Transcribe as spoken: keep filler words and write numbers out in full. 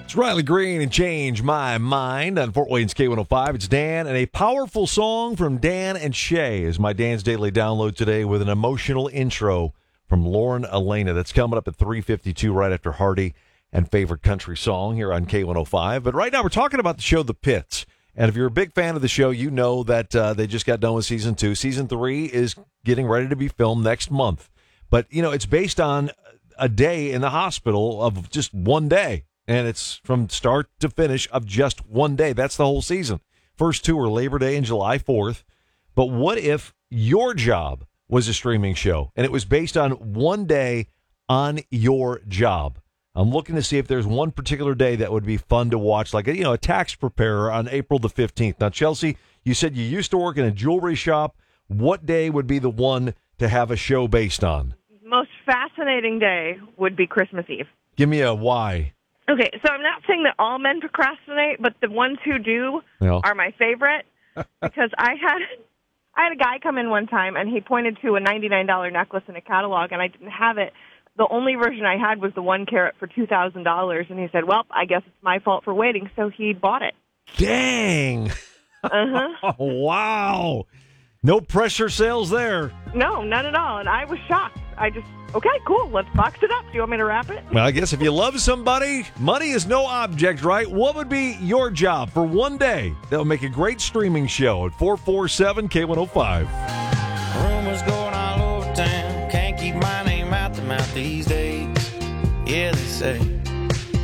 It's Riley Green and Change My Mind on Fort Wayne's K one oh five. It's Dan, and a powerful song from Dan and Shay is my Dan's Daily Download today with an emotional intro from Lauren Elena. That's coming up at three fifty-two right after Hardy and Favorite Country Song here on K one oh five. But right now we're talking about the show The Pits. And if you're a big fan of the show, you know that uh, they just got done with season two. Season three is getting ready to be filmed next month. But, you know, it's based on a day in the hospital of just one day. And it's from start to finish of just one day. That's the whole season. First two are Labor Day and July fourth. But what if your job was a streaming show and it was based on one day on your job? I'm looking to see if there's one particular day that would be fun to watch, like, you know, a tax preparer on April the fifteenth. Now, Chelsea, you said you used to work in a jewelry shop. What day would be the one to have a show based on? Most fascinating day would be Christmas Eve. Give me a why. Okay, so I'm not saying that all men procrastinate, but the ones who do Yeah. are my favorite because I had I had a guy come in one time and he pointed to a ninety-nine dollars necklace in a catalog and I didn't have it. The only version I had was the one carat for two thousand dollars, and he said, well, I guess it's my fault for waiting, so he bought it. Dang. Uh-huh. Oh, wow. No pressure sales there. No, none at all, and I was shocked. I just, okay, cool, let's box it up. Do you want me to wrap it? Well, I guess if you love somebody, money is no object, right? What would be your job for one day that would make a great streaming show at four four seven K one oh five? Rumors going all over town. Can't keep my name out the mouth these days. Yeah, they say